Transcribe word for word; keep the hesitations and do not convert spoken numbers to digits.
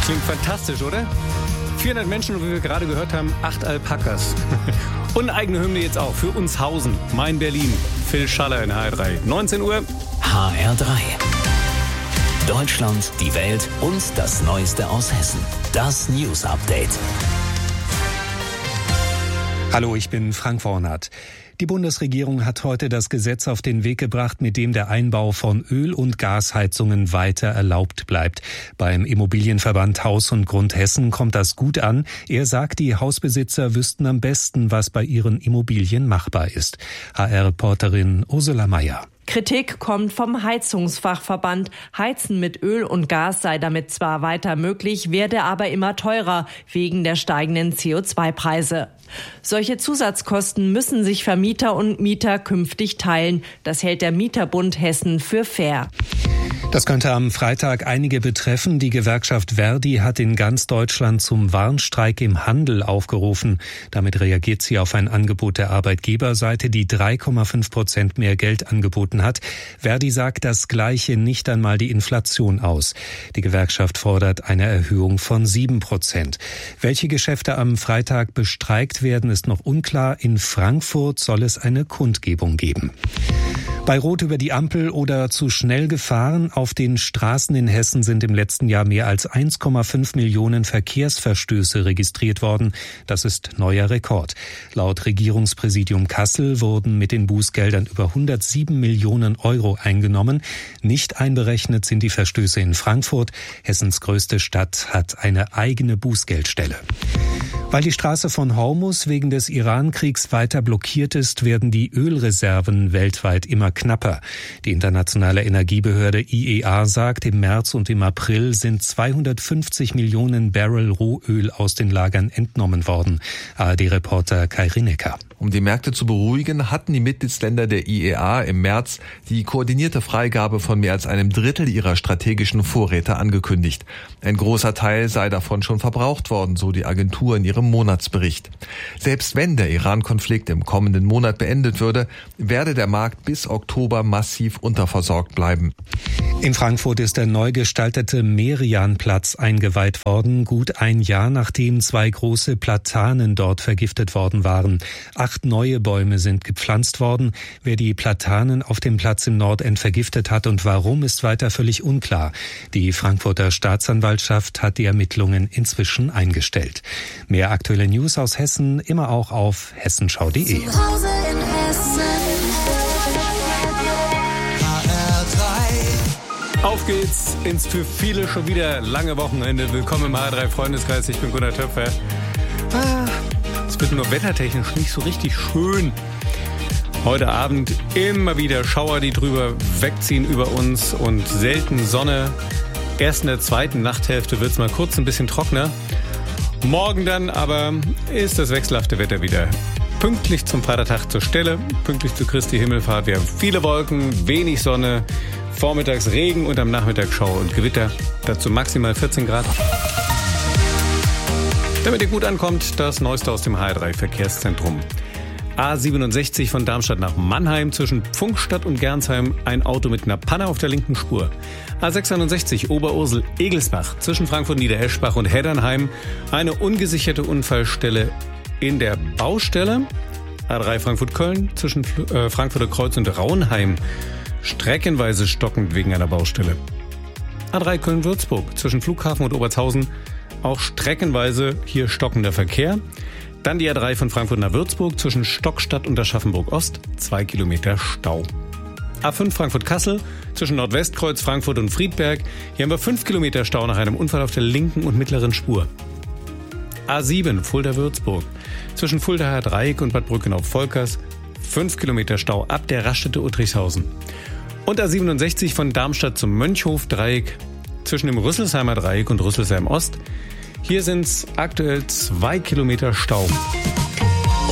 Klingt fantastisch, oder? vierhundert Menschen und wie wir gerade gehört haben, acht Alpakas. Und eine eigene Hymne jetzt auch für uns Hausen, mein Berlin. Phil Schaller in H R drei. neunzehn Uhr. H R drei. Deutschland, die Welt und das Neueste aus Hessen. Das News Update. Hallo, ich bin Frank Wornath. Die Bundesregierung hat heute das Gesetz auf den Weg gebracht, mit dem der Einbau von Öl- und Gasheizungen weiter erlaubt bleibt. Beim Immobilienverband Haus und Grund Hessen kommt das gut an. Er sagt, die Hausbesitzer wüssten am besten, was bei ihren Immobilien machbar ist. H R-Reporterin Ursula Meier. Kritik kommt vom Heizungsfachverband. Heizen mit Öl und Gas sei damit zwar weiter möglich, werde aber immer teurer wegen der steigenden C O zwei Preise. Solche Zusatzkosten müssen sich Vermieter und Mieter künftig teilen. Das hält der Mieterbund Hessen für fair. Das könnte am Freitag einige betreffen. Die Gewerkschaft Verdi hat in ganz Deutschland zum Warnstreik im Handel aufgerufen. Damit reagiert sie auf ein Angebot der Arbeitgeberseite, die drei Komma fünf Prozent mehr Geld angeboten hat. Verdi sagt, das gleiche nicht einmal die Inflation aus. Die Gewerkschaft fordert eine Erhöhung von sieben Prozent. Welche Geschäfte am Freitag bestreikt werden, ist noch unklar. In Frankfurt soll es eine Kundgebung geben. Bei Rot über die Ampel oder zu schnell gefahren. Auf den Straßen in Hessen sind im letzten Jahr mehr als eins Komma fünf Millionen Verkehrsverstöße registriert worden. Das ist neuer Rekord. Laut Regierungspräsidium Kassel wurden mit den Bußgeldern über hundertsieben Millionen Euro eingenommen. Nicht einberechnet sind die Verstöße in Frankfurt. Hessens größte Stadt hat eine eigene Bußgeldstelle. Weil die Straße von Hormuz wegen des Iran-Kriegs weiter blockiert ist, werden die Ölreserven weltweit immer knapper. Die internationale Energiebehörde I E A sagt, im März und im April sind zweihundertfünfzig Millionen Barrel Rohöl aus den Lagern entnommen worden. A R D-Reporter Kai Rinecker. Um die Märkte zu beruhigen, hatten die Mitgliedsländer der I E A im März die koordinierte Freigabe von mehr als einem Drittel ihrer strategischen Vorräte angekündigt. Ein großer Teil sei davon schon verbraucht worden, so die Agentur in ihrem Monatsbericht. Selbst wenn der Iran-Konflikt im kommenden Monat beendet würde, werde der Markt bis Oktober massiv unterversorgt bleiben. In Frankfurt ist der neu gestaltete Merian-Platz eingeweiht worden, gut ein Jahr nachdem zwei große Platanen dort vergiftet worden waren. Acht neue Bäume sind gepflanzt worden. Wer die Platanen auf dem Platz im Nordend vergiftet hat und warum, ist weiter völlig unklar. Die Frankfurter Staatsanwaltschaft hat die Ermittlungen inzwischen eingestellt. Mehr aktuelle News aus Hessen immer auch auf hessenschau punkt de. Zu Hause in Hessen. H R drei. Auf geht's ins für viele schon wieder lange Wochenende. Willkommen im H R drei Freundeskreis. Ich bin Gunnar Töpfer. Ah, es wird nur wettertechnisch nicht so richtig schön. Heute Abend immer wieder Schauer, die drüber wegziehen über uns und selten Sonne. Erst in der zweiten Nachthälfte wird's mal kurz ein bisschen trockener. Morgen dann aber ist das wechselhafte Wetter wieder pünktlich zum Vatertag zur Stelle, pünktlich zu Christi Himmelfahrt. Wir haben viele Wolken, wenig Sonne, vormittags Regen und am Nachmittag Schauer und Gewitter. Dazu maximal vierzehn Grad. Damit ihr gut ankommt, das Neueste aus dem H R drei Verkehrszentrum. A siebenundsechzig von Darmstadt nach Mannheim zwischen Pfunkstadt und Gernsheim ein Auto mit einer Panne auf der linken Spur. A sechsundneunzig Oberursel-Egelsbach zwischen Frankfurt-Niedereschbach und Heddernheim eine ungesicherte Unfallstelle in der Baustelle. A drei Frankfurt-Köln zwischen äh, Frankfurter Kreuz und Raunheim streckenweise stockend wegen einer Baustelle. A drei Köln-Würzburg zwischen Flughafen und Obertshausen auch streckenweise hier stockender Verkehr. Dann die A drei von Frankfurt nach Würzburg zwischen Stockstadt und Aschaffenburg-Ost, zwei Kilometer Stau. A fünf Frankfurt-Kassel zwischen Nordwestkreuz, Frankfurt und Friedberg. Hier haben wir fünf Kilometer Stau nach einem Unfall auf der linken und mittleren Spur. A sieben Fulda-Würzburg zwischen Fuldaer Dreieck und Bad Brückenau-Volkers, fünf Kilometer Stau ab der Raststätte Uttrichshausen. Und A siebenundsechzig von Darmstadt zum Mönchhof-Dreieck zwischen dem Rüsselsheimer Dreieck und Rüsselsheim-Ost. Hier sind es aktuell zwei Kilometer Stau.